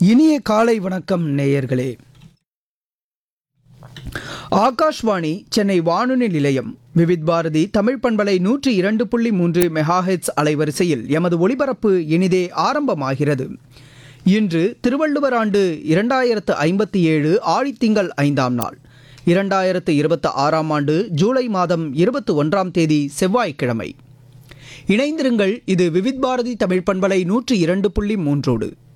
இனிய காலை வணக்கம் நேயர்களே. ஆகாஷ்வாணி சென்னை வானொலி நிலையம் விவித் பாரதி தமிழ் பண்பலை 102.3 மெகாஹெட்ஸ் அலைவரிசையில் எமது ஒலிபரப்பு இனிதே ஆரம்பமாகிறது. இன்று திருவள்ளுவர் ஆண்டு 2057 ஆழித்திங்கள் 5ஆம் நாள், 2026ஆம் ஆண்டு ஜூலை மாதம் 21ஆம் தேதி செவ்வாய்க்கிழமை. இணைந்திருங்கள், இது விவித் பாரதி தமிழ் பண்பலை 102.3.